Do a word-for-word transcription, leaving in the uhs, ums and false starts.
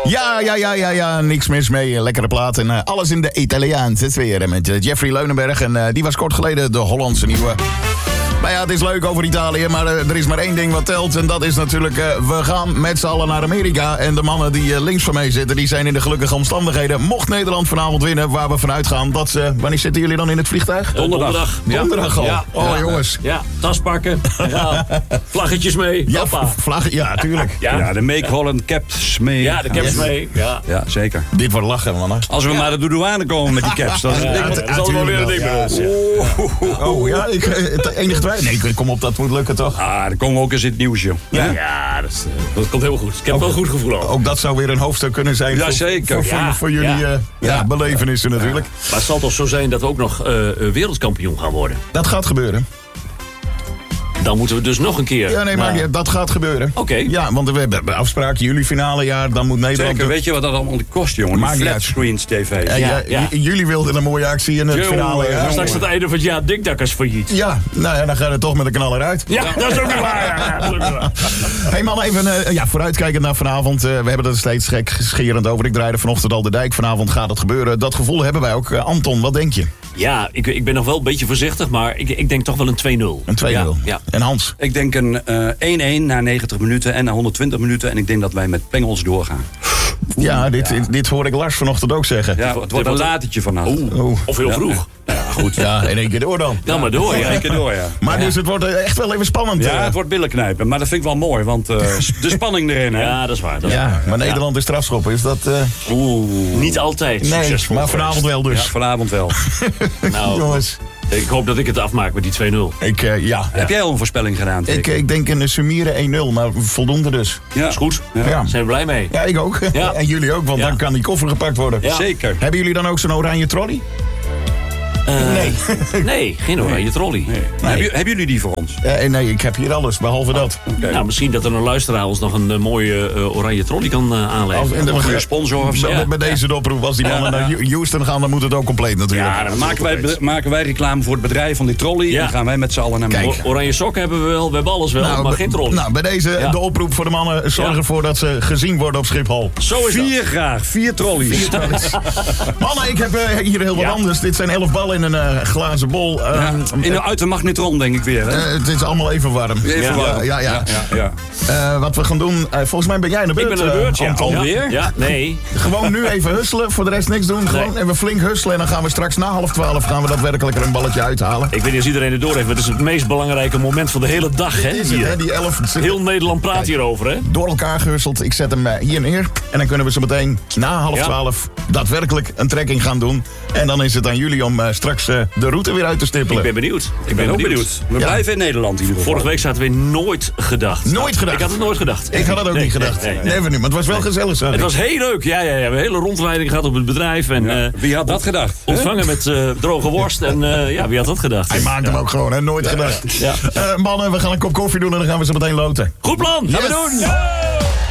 Ja, ja, ja, ja, ja, niks mis mee. Lekkere plaat en uh, alles in de Italiaanse sfeer. Met uh, Jeffrey Leunenberg en uh, die was kort geleden de Hollandse nieuwe. Nou ja, het is leuk over Italië, maar uh, er is maar één ding wat telt. En dat is natuurlijk, uh, we gaan met z'n allen naar Amerika. En de mannen die uh, links van mij zitten, die zijn in de gelukkige omstandigheden. Mocht Nederland vanavond winnen, waar we vanuit gaan. Dat ze, wanneer zitten jullie dan in het vliegtuig? Donderdag. Donderdag al? Ja. Oh, ja, jongens. Ja, tas pakken. Ja. Vlaggetjes mee. Ja, vlag, ja, tuurlijk. Ja, ja de Make Holland caps mee. Ja, de caps yes. mee. Ja. ja, zeker. Dit wordt lachen, mannen. Als we ja. maar de douane komen met die caps. Dan ja, ja, dat is allemaal weer een ding bij ons. Oh, oh, ja, ik, het enige twijfel. Nee, ik kom op, dat moet lukken toch? Ah, dan komen we ook eens in het nieuws, joh. Ja, ja dat, is, dat komt heel goed. Ik heb ook, wel een goed gevoel over. Ook dat zou weer een hoofdstuk kunnen zijn. Ja, voor, zeker. Voor, voor, ja, voor jullie ja. Uh, ja, ja, belevenissen ja. natuurlijk. Maar het zal toch zo zijn dat we ook nog uh, wereldkampioen gaan worden? Dat gaat gebeuren. Dan moeten we dus nog een keer... Ja, nee, maar nou. dat gaat gebeuren. Oké. Okay. Ja, want we hebben afspraken, jullie finalejaar, dan moet Nederland... Zeker, weet je wat dat allemaal kost, jongen? Maakt die flatscreens tv's. Ja, ja, ja. J- jullie wilden een mooie actie in het Yo, finale. Ja. Straks het einde van het jaar dikdakkers failliet. Ja, nou ja, dan gaat het toch met de knaller uit. Ja, dat is ook niet waar. Hé hey man, even uh, ja, vooruitkijkend naar vanavond. Uh, we hebben er steeds gek scherend over. Ik draaide vanochtend al de dijk. Vanavond gaat het gebeuren. Dat gevoel hebben wij ook. Uh, Anton, wat denk je? Ja, ik, ik ben nog wel een beetje voorzichtig, maar ik, ik denk toch wel een twee nul. Een twee nul. Ja, ja. En Hans? Ik denk een uh, één-één na negentig minuten en na honderdtwintig minuten. En ik denk dat wij met pengels doorgaan. Oeh, ja, dit, ja. dit hoor ik Lars vanochtend ook zeggen. Ja, het wordt een latertje vanavond. Oeh. Of heel vroeg. Ja, ja, goed. Ja, in één keer door dan. Dan maar door, ja. In één keer door, ja. Maar ja. dus het wordt echt wel even spannend. Ja, het wordt billen knijpen. Maar dat vind ik wel mooi, want uh, de spanning erin. Hè? Ja, dat is waar. Dat is ja, waar. maar Nederland ja. is strafschoppen. Is dat... Uh... Oeh. Niet altijd nee, succesvol. maar vanavond wel dus. Ja, vanavond wel. Nou, jongens. Ik hoop dat ik het afmaak met die twee nul. Ik, uh, ja. Heb jij al een voorspelling gedaan? Ik, ik denk een Sumire één nul, maar voldoende dus. Ja, is goed. Ja. Ja. Zijn we blij mee? Ja, ik ook. Ja. En jullie ook, want ja. dan kan die koffer gepakt worden. Ja. Zeker. Hebben jullie dan ook zo'n oranje trolley? Uh, nee. nee, geen oranje trolley. Nee. Nee. Hebben, hebben jullie die voor ons? Uh, nee, ik heb hier alles, behalve oh, dat. Okay. Nou, misschien dat er een luisteraar ons nog een uh, mooie uh, oranje trolley kan uh, aanleveren. Als, en een goede sponsor of zo. Ja. Bij deze ja. oproep, als die mannen ja. naar Houston gaan, dan moet het ook compleet natuurlijk. Ja, dan maken wij, be- maken wij reclame voor het bedrijf van die trolley. Ja. En dan gaan wij met z'n allen naar Kijk, o- oranje sokken hebben we wel, we hebben alles wel, nou, maar geen trolley. Nou, bij deze ja. de oproep voor de mannen. Zorg ja. ervoor dat ze gezien worden op Schiphol. Zo is Vier dat. graag, vier trolleys. Vier trolleys. Mannen, ik heb uh, hier heel wat ja. anders. Dit zijn elf ballen in een uh, glazen bol. Uh, ja. In, uit de magnetron, denk ik weer. Hè? Uh, het is allemaal even warm. Even ja. warm. Ja, ja. ja, ja, ja. Uh, wat we gaan doen, uh, volgens mij ben jij aan de beurt. Ik ben aan de beurt, uh, ja. Anton. Alweer? Ja, nee. Gewoon nu even husselen, voor de rest niks doen. Gewoon nee. even flink husselen en dan gaan we straks na half twaalf gaan we daadwerkelijk er een balletje uithalen. Ik weet niet of iedereen het door heeft, maar het is het meest belangrijke moment van de hele dag, hè? Is het, hè? Die elf. Heel Nederland praat Kijk, hierover, hè? Door elkaar gehusseld. Ik zet hem uh, hier neer en dan kunnen we zo meteen na half ja. twaalf daadwerkelijk een trekking gaan doen. En dan is het aan jullie om uh, straks uh, de route weer uit te stippelen. Ik ben benieuwd. Ik, ik ben ook benieuwd. benieuwd. We ja. blijven in Nederland in ieder geval. Vorige week zaten we nooit gedacht. Nooit gedacht? Ik had het nooit gedacht. Ik had het ook nee, niet gedacht. Nee, nee, nee, nee. nee maar het was wel nee. gezellig. Zo. Het was heel leuk. Ja, ja, ja. We hebben een hele rondleiding gehad op het bedrijf. En, ja. uh, wie had dat gedacht? Ontvangen met uh, droge worst. En uh, ja, wie had dat gedacht? Hij maakt ja. hem ook gewoon, hè? Nooit ja, gedacht. Ja. Uh, mannen, we gaan een kop koffie doen en dan gaan we zo meteen loten. Goed plan. Yes. Gaan we doen. Ja.